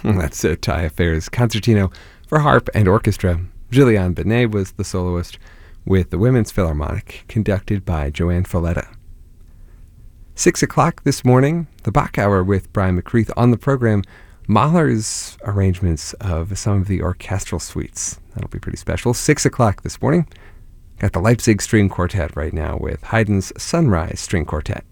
That's Thai Affairs Concertino for harp and orchestra. Julian Benet was the soloist, with the Women's Philharmonic, conducted by Joanne Folletta. 6 o'clock this morning, the Bach Hour with Brian McCreath. On the program, Mahler's arrangements of some of the orchestral suites. That'll be pretty special. 6 o'clock this morning. Got the Leipzig String Quartet right now with Haydn's Sunrise String Quartet.